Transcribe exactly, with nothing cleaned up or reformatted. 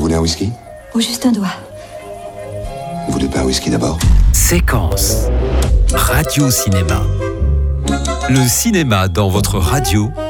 voulez un whisky ? Ou juste un doigt. Vous voulez pas un whisky d'abord ? Séquence Radio Cinéma. Le cinéma dans votre radio